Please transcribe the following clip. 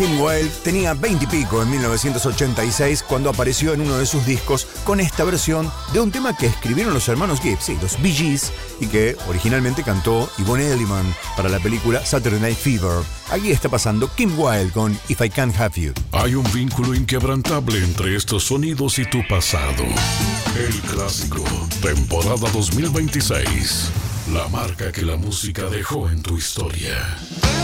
Kim Wilde tenía 20 y pico en 1986 cuando apareció en uno de sus discos con esta versión de un tema que escribieron los hermanos Gibbs, sí, los Bee Gees, y que originalmente cantó Yvonne Elliman para la película Saturday Night Fever. Aquí está pasando Kim Wilde con If I Can't Have You. Hay un vínculo inquebrantable entre estos sonidos y tu pasado. El clásico, temporada 2026. La marca que la música dejó en tu historia.